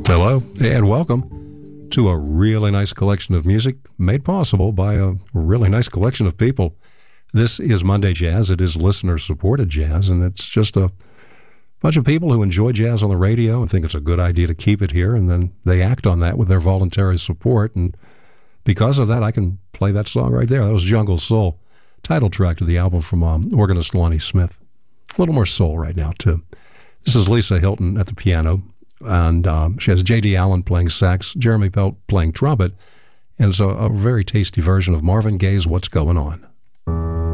Hello, and welcome to a really nice collection of music made possible by a really nice collection of people. This is Monday Jazz. It is listener-supported jazz, and it's just a bunch of people who enjoy jazz on the radio and think it's a good idea to keep it here, and then they act on that with their voluntary support, and because of that, I can play that song right there. That was Jungle Soul, title track to the album from organist Lonnie Smith. A little more soul right now, too. This is Lisa Hilton at the piano, and she has J.D. Allen playing sax, Jeremy Pelt playing trumpet, and it's a very tasty version of Marvin Gaye's What's Going On.